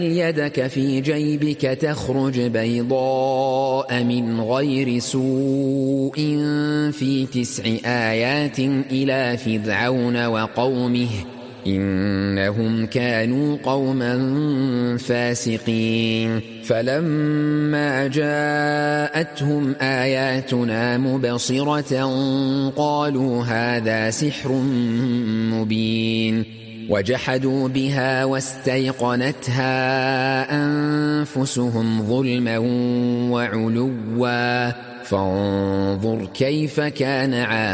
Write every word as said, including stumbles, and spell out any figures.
يدك في جيبك تخرج بيضاء من غير سوء في تسع آيات إلى فرعون وقومه إنهم كانوا قوما فاسقين فلما جاءتهم آياتنا مبصرة قالوا هذا سحر مبين وجحدوا بها واستيقنتها أنفسهم ظلما وعلوا فانظر كيف كان عاقبة